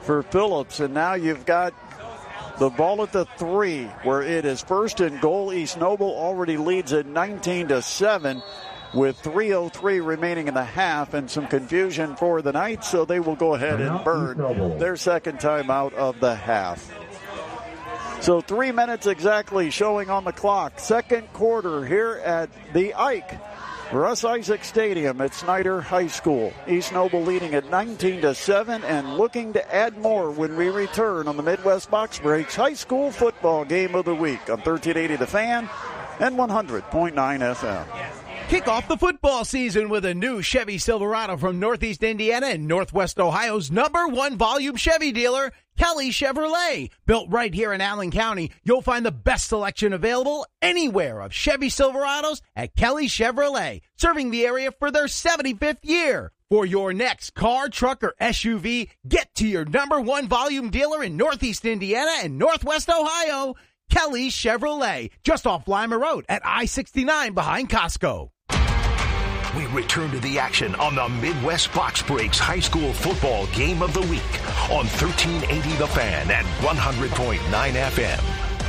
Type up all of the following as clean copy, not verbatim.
for Phillips. And now you've got the ball at the 3, where it is first and goal. East Noble already leads at 19-7 with 3:03 remaining in the half, and some confusion for the Knights, so they will go ahead and burn their second timeout of the half. So 3 minutes exactly showing on the clock. Second quarter here at the Ike Russ Isaac Stadium at Snyder High School. East Noble leading at 19-7 and looking to add more when we return on the Midwest Box Breaks High School Football Game of the Week on 1380 The Fan and 100.9 FM. Kick off the football season with a new Chevy Silverado from Northeast Indiana and Northwest Ohio's #1 volume Chevy dealer, Kelly Chevrolet. Built right here in Allen County, you'll find the best selection available anywhere of Chevy Silverados at Kelly Chevrolet, serving the area for their 75th year. For your next car, truck, or SUV, get to your #1 volume dealer in Northeast Indiana and Northwest Ohio, Kelly Chevrolet, just off Lima Road at I-69 behind Costco. We return to the action on the Midwest Box Breaks High School Football Game of the Week on 1380 The Fan and 100.9 FM.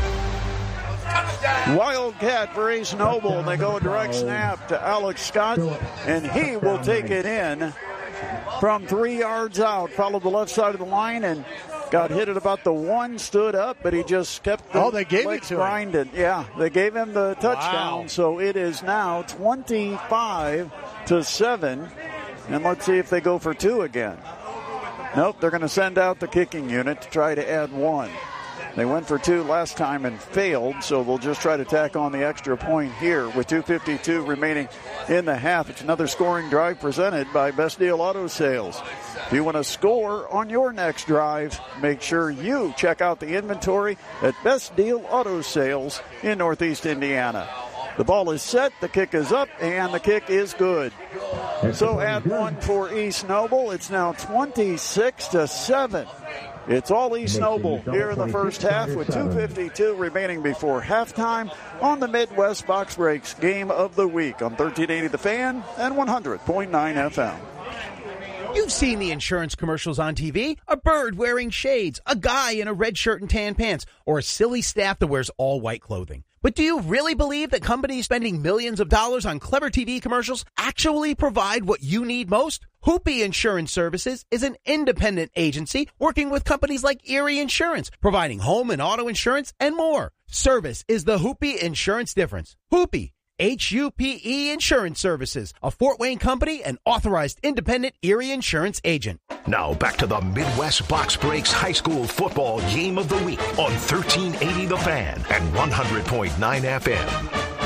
Wildcat for East Noble. They go direct snap to Alex Scott, and he will take it in from 3 yards out. Followed the left side of the line and got hit at about the 1, stood up, but he just kept the they gave legs it to grinding. him. Yeah, they gave him the touchdown. Wow. So it is now 25-7. And let's see if they go for 2 again. Nope, they're going to send out the kicking unit to try to add 1. They went for 2 last time and failed, so they'll just try to tack on the extra point here with 2:52 remaining in the half. It's another scoring drive presented by Best Deal Auto Sales. If you want to score on your next drive, make sure you check out the inventory at Best Deal Auto Sales in Northeast Indiana. The ball is set, the kick is up, and the kick is good. So add 1 for East Noble. It's now 26-7. It's all East Noble here in the first half with 2:52 remaining before halftime on the Midwest Box Breaks Game of the Week on 1380 The Fan and 100.9 FM. You've seen the insurance commercials on TV. A bird wearing shades, a guy in a red shirt and tan pants, or a silly staff that wears all white clothing. But do you really believe that companies spending millions of dollars on clever TV commercials actually provide what you need most? Hoopy Insurance Services is an independent agency working with companies like Erie Insurance, providing home and auto insurance and more. Service is the Hoopy Insurance difference. Hoopy, HUPE Insurance Services, a Fort Wayne company and authorized independent Erie Insurance agent. Now back to the Midwest Box Breaks High School Football Game of the Week on 1380 The Fan and 100.9 FM.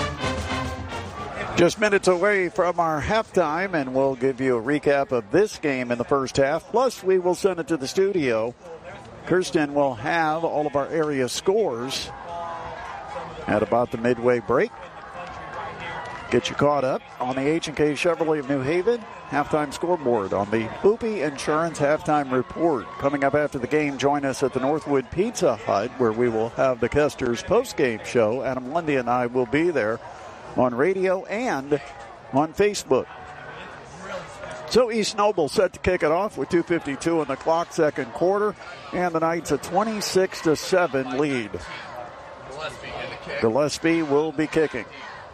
Just minutes away from our halftime, and we'll give you a recap of this game in the first half. Plus, we will send it to the studio. Kirsten will have all of our area scores at about the midway break. Get you caught up on the H&K Chevrolet of New Haven halftime scoreboard on the Hoopy Insurance halftime report. Coming up after the game, join us at the Northwood Pizza Hut, where we will have the Kester's postgame show. Adam Lundy and I will be there on radio and on Facebook. So East Noble set to kick it off with 2:52 on the clock, second quarter, and the Knights a 26-7 lead. Gillespie will be kicking.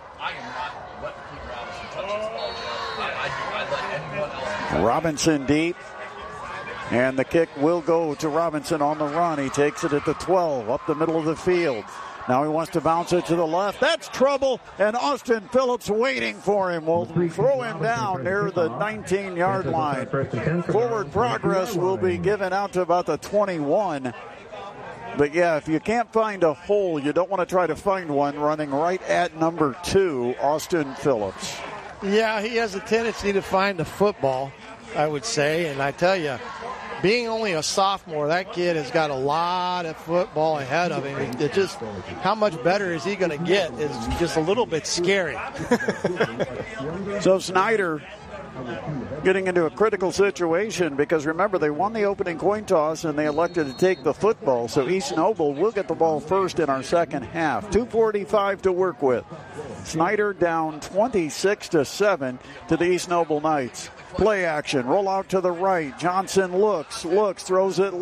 Robinson deep, and the kick will go to Robinson on the run. He takes it at the 12, up the middle of the field. Now he wants to bounce it to the left. That's trouble, and Austin Phillips waiting for him. Will throw him down near the 19-yard line. Forward progress will be given out to about the 21. But, yeah, if you can't find a hole, you don't want to try to find one running right at number 2, Austin Phillips. Yeah, he has a tendency to find the football, I would say. And I tell you, being only a sophomore, that kid has got a lot of football ahead of him. It just, how much better is he going to get is just a little bit scary. So Snyder getting into a critical situation because, remember, they won the opening coin toss and they elected to take the football. So East Noble will get the ball first in our second half. 2:45 to work with. Snyder down 26-7 to the East Noble Knights. Play action, roll out to the right. Johnson looks, throws it